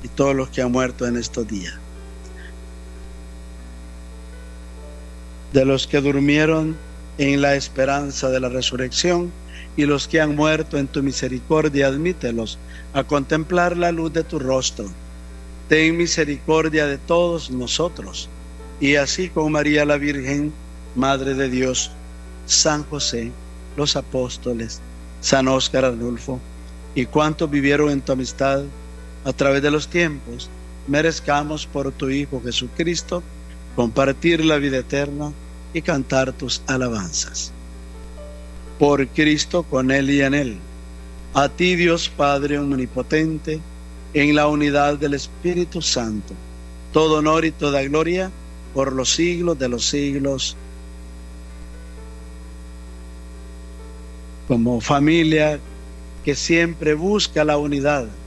y todos los que han muerto en estos días. De los que durmieron en la esperanza de la resurrección y los que han muerto en tu misericordia, admítelos a contemplar la luz de tu rostro. Ten misericordia de todos nosotros, y así con María la Virgen, Madre de Dios, San José, los apóstoles, San Óscar Arnulfo, y cuantos vivieron en tu amistad a través de los tiempos, merezcamos por tu Hijo Jesucristo compartir la vida eterna y cantar tus alabanzas. Por Cristo, con Él y en Él, a ti Dios Padre omnipotente, en la unidad del Espíritu Santo, todo honor y toda gloria por los siglos de los siglos. Como familia que siempre busca la unidad,